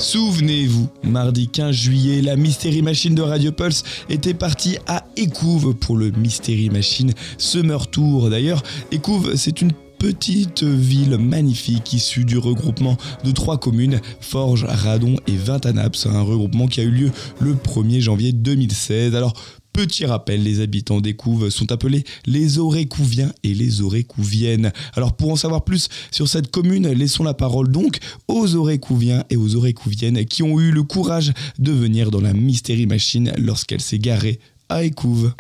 Souvenez-vous, mardi 15 juillet, la Mystery Machine de Radio Pulse était partie à Écouves pour le Mystery Machine Summer Tour. D'ailleurs, Écouves, c'est une petite ville magnifique issue du regroupement de 3 communes, Forges, Radon et Vintanaps, un regroupement qui a eu lieu le 1er janvier 2016. Alors, petit rappel, les habitants d'Écouves sont appelés les Aurécouviens et les Aurécouviennes. Alors pour en savoir plus sur cette commune, laissons la parole donc aux Aurécouviens et aux Aurécouviennes qui ont eu le courage de venir dans la Mystery Machine lorsqu'elle s'est garée à Écouves.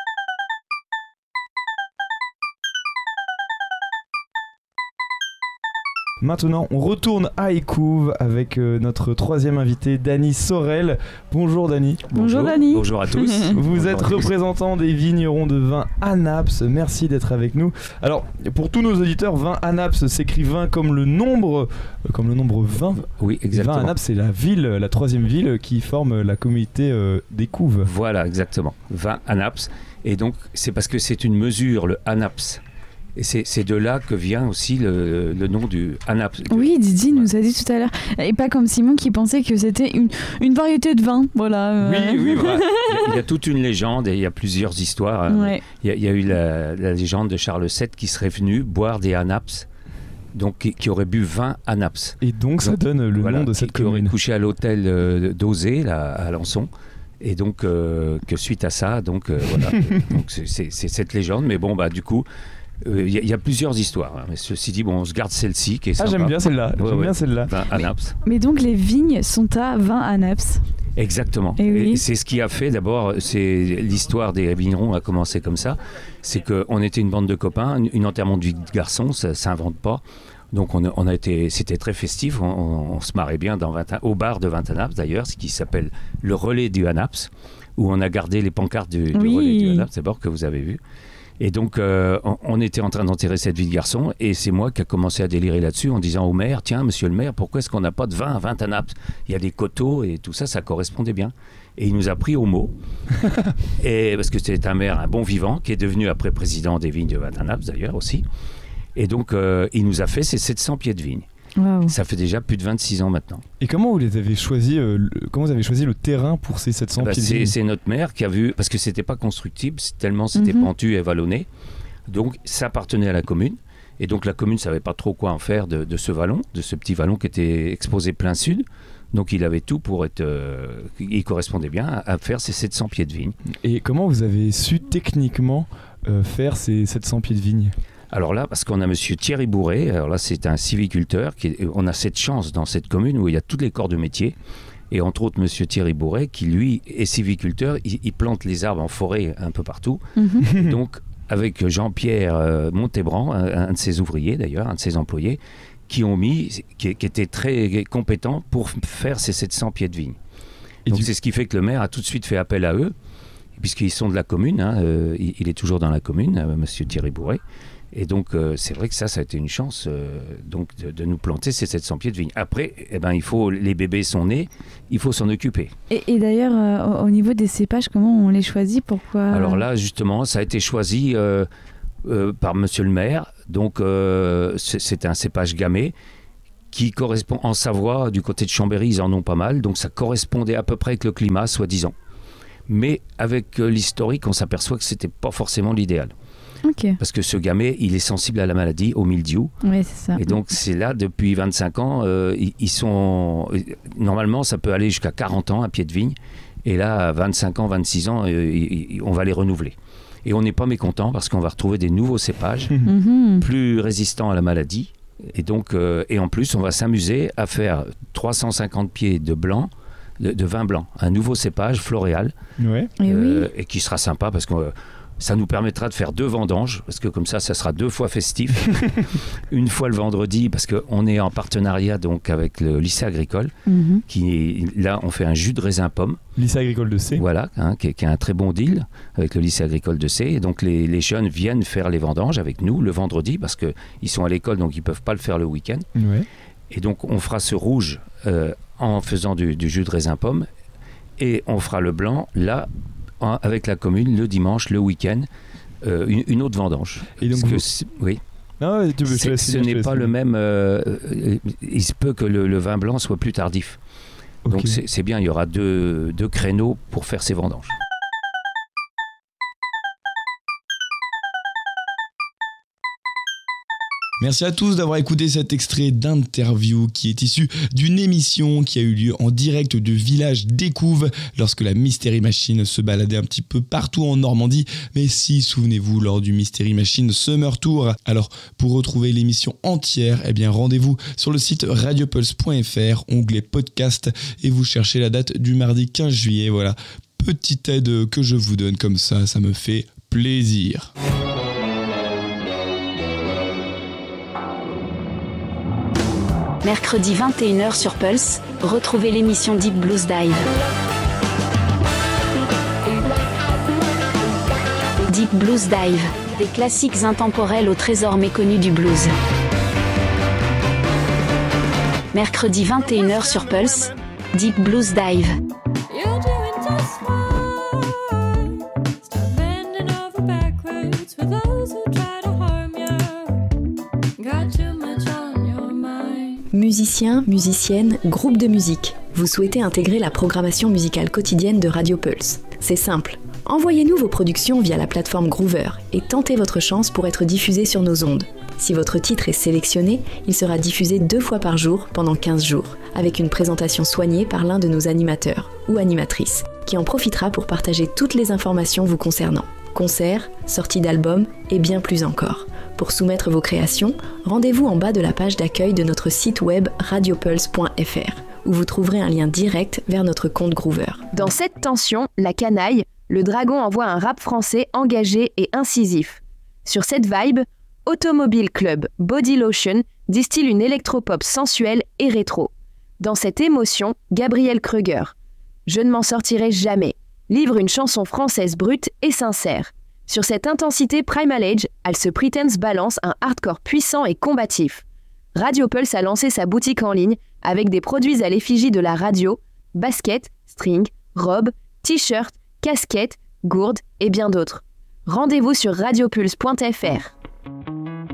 Maintenant, on retourne à Écouves avec notre troisième invité, Dany Sorel. Bonjour Dany. Bonjour Dany. Bonjour à tous. Vous êtes représentant des vignerons de vin Anaps. Merci d'être avec nous. Alors, pour tous nos auditeurs, vin Anaps s'écrit vin comme le nombre 20. Oui, exactement. Vin Anaps, c'est la ville, la troisième ville qui forme la communauté d'Écouves. Voilà, exactement. Vin Anaps. Et donc, c'est parce que c'est une mesure, le Anaps. Et c'est de là que vient aussi le nom du Anaps. Oui, Didi nous a dit tout à l'heure. Et pas comme Simon qui pensait que c'était une variété de vin. Voilà. Oui, voilà. Il y a toute une légende et il y a plusieurs histoires. Ouais. Il y a eu la légende de Charles VII qui serait venu boire des Anaps, donc qui aurait bu 20 Anaps. Et donc ça donne le nom de cette commune. Qui aurait couché à l'hôtel d'Auzé, là, à Alençon. Et donc, que suite à ça, voilà. Donc c'est cette légende. Mais bon, du coup... Il y a plusieurs histoires, hein. Mais ceci dit, on se garde celle-ci qui est sympa. J'aime bien celle-là. Bien celle-là. Vin Anaps. Mais donc les vignes sont à vin Anaps. Exactement. Et c'est ce qui a fait d'abord, c'est l'histoire des vignerons a commencé comme ça. C'est qu'on était une bande de copains, une enterrement de vie de garçon, ça s'invente pas. Donc on a été, c'était très festif, on se marrait bien au bar de Vintanaps d'ailleurs, ce qui s'appelle le relais du Anaps, où on a gardé les pancartes du relais du Anaps d'abord que vous avez vu. Et donc, on était en train d'enterrer cette vie de garçon, et c'est moi qui a commencé à délirer là-dessus en disant au maire, tiens, monsieur le maire, pourquoi est-ce qu'on n'a pas de vin à Vintanaps ? Il y a des coteaux et tout ça, ça correspondait bien. Et il nous a pris au mot, et, parce que c'était un maire, un bon vivant, qui est devenu après président des vignes de Vintanaps d'ailleurs aussi. Et donc, il nous a fait ces 700 pieds de vigne. Wow. Ça fait déjà plus de 26 ans maintenant. Et comment vous les avez choisi comment vous avez choisi le terrain pour ces 700 pieds de vigne ? C'est notre maire qui a vu, parce que c'était pas constructible, tellement c'était pentu et vallonné. Donc ça appartenait à la commune. Et donc la commune savait pas trop quoi en faire de ce vallon, de ce petit vallon qui était exposé plein sud. Donc il avait tout pour être... il correspondait bien à faire ces 700 pieds de vigne. Et comment vous avez su techniquement faire ces 700 pieds de vigne ? Alors là, parce qu'on a monsieur Thierry Bourret, alors là c'est un sylviculteur, on a cette chance dans cette commune où il y a tous les corps de métier, et entre autres monsieur Thierry Bourret qui lui est sylviculteur, il plante les arbres en forêt un peu partout, donc avec Jean-Pierre Montébran, un de ses ouvriers d'ailleurs, un de ses employés, qui était très compétent pour faire ces 700 pieds de vigne. Et donc c'est ce qui fait que le maire a tout de suite fait appel à eux, puisqu'ils sont de la commune, il est toujours dans la commune, monsieur Thierry Bourret. Et donc, c'est vrai que ça a été une chance donc de nous planter ces 700 pieds de vigne. Après, les bébés sont nés, il faut s'en occuper. Et d'ailleurs, au niveau des cépages, comment on les choisit ? Pourquoi ? Alors là, justement, ça a été choisi par monsieur le maire. Donc, c'est un cépage gamay qui correspond en Savoie, du côté de Chambéry, ils en ont pas mal. Donc, ça correspondait à peu près avec le climat, soi-disant. Mais avec l'historique, on s'aperçoit que c'était pas forcément l'idéal. Okay. Parce que ce gamay, il est sensible à la maladie, au mildiou. Oui, c'est ça. Et donc, c'est là, depuis 25 ans, ils sont... Normalement, ça peut aller jusqu'à 40 ans, un pied de vigne. Et là, à 25 ans, 26 ans, on va les renouveler. Et on n'est pas mécontent parce qu'on va retrouver des nouveaux cépages plus résistants à la maladie. Et donc, et en plus, on va s'amuser à faire 350 pieds de blanc, de vin blanc. Un nouveau cépage floréal. Ouais. Et qui sera sympa parce que... ça nous permettra de faire 2 vendanges, parce que comme ça sera 2 fois festif. Une fois le vendredi, parce qu'on est en partenariat donc avec le lycée agricole, là on fait un jus de raisin pomme. Lycée agricole de C. Voilà, qui est un très bon deal avec le lycée agricole de C. Et donc les jeunes viennent faire les vendanges avec nous le vendredi, parce qu'ils sont à l'école, donc ils ne peuvent pas le faire le week-end. Ouais. Et donc on fera ce rouge en faisant du jus de raisin pomme, et on fera le blanc là, avec la commune le dimanche, le week-end, une autre vendange. Et donc oui. Non, ce n'est pas le même. Il se peut que le vin blanc soit plus tardif. Donc c'est bien, il y aura deux créneaux pour faire ces vendanges. Merci à tous d'avoir écouté cet extrait d'interview qui est issu d'une émission qui a eu lieu en direct du village d'Écouves lorsque la Mystery Machine se baladait un petit peu partout en Normandie. Mais si, souvenez-vous, lors du Mystery Machine Summer Tour. Alors, pour retrouver l'émission entière, rendez-vous sur le site radiopulse.fr, onglet podcast, et vous cherchez la date du mardi 15 juillet. Voilà, petite aide que je vous donne comme ça me fait plaisir. Mercredi 21h sur Pulse, retrouvez l'émission Deep Blues Dive. Deep Blues Dive, des classiques intemporels au trésor méconnu du blues. Mercredi 21h sur Pulse, Deep Blues Dive. Musiciens, musiciennes, groupe de musique. Vous souhaitez intégrer la programmation musicale quotidienne de Radio Pulse. C'est simple. Envoyez-nous vos productions via la plateforme Groover et tentez votre chance pour être diffusé sur nos ondes. Si votre titre est sélectionné, il sera diffusé 2 fois par jour pendant 15 jours, avec une présentation soignée par l'un de nos animateurs ou animatrices, qui en profitera pour partager toutes les informations vous concernant. Concerts, sorties d'albums et bien plus encore. Pour soumettre vos créations, rendez-vous en bas de la page d'accueil de notre site web radiopulse.fr, où vous trouverez un lien direct vers notre compte Groover. Dans cette tension, la canaille, le dragon envoie un rap français engagé et incisif. Sur cette vibe, Automobile Club Body Lotion distille une électropop sensuelle et rétro. Dans cette émotion, Gabriel Kruger, Je ne m'en sortirai jamais, livre une chanson française brute et sincère. Sur cette intensité Primal Age, Als Pretense balance un hardcore puissant et combatif. Radio Pulse a lancé sa boutique en ligne avec des produits à l'effigie de la radio, baskets, strings, robes, t-shirts, casquettes, gourdes et bien d'autres. Rendez-vous sur radiopulse.fr.